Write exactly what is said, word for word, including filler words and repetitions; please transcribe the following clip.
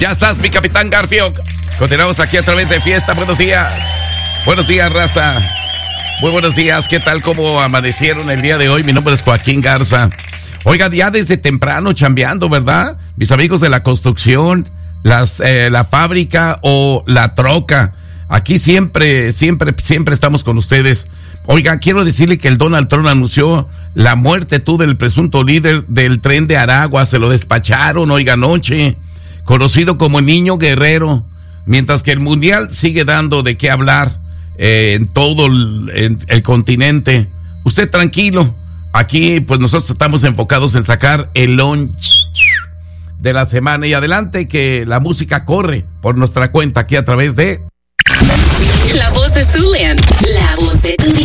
Ya estás, mi capitán Garfio. Continuamos aquí a través de Fiesta. Buenos días. Buenos días, raza. Muy buenos días. ¿Qué tal? ¿Cómo amanecieron el día de hoy? Mi nombre es Joaquín Garza. Oiga, ya desde temprano chambeando, ¿verdad? Mis amigos de la construcción, las, eh, la fábrica o la troca. Aquí siempre, siempre, siempre estamos con ustedes. Oiga, quiero decirle que el Donald Trump anunció la muerte tú del presunto líder del tren de Aragua. Se lo despacharon, oiga, anoche. Conocido como el Niño Guerrero. Mientras que el Mundial sigue dando de qué hablar eh, en todo el, en el continente. Usted tranquilo. Aquí, pues nosotros estamos enfocados en sacar el lunch de la semana. Y adelante, que la música corre por nuestra cuenta aquí a través de... La voz de Zulian. La voz de tu